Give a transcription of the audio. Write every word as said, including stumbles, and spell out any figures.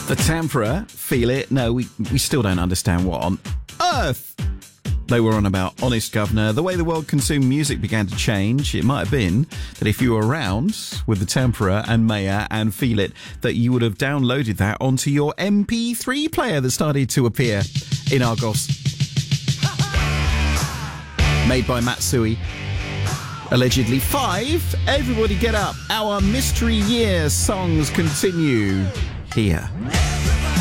The Tempera, Feel It. No, we, we still don't understand what on earth they were on about. Honest Governor. The way the world consumed music began to change. It might have been that if you were around with The Tempera and Maya and Feel It, that you would have downloaded that onto your M P three player that started to appear in Argos. Made by Matsui. Allegedly. Five. Everybody get up. Our Mystery Year songs continue here.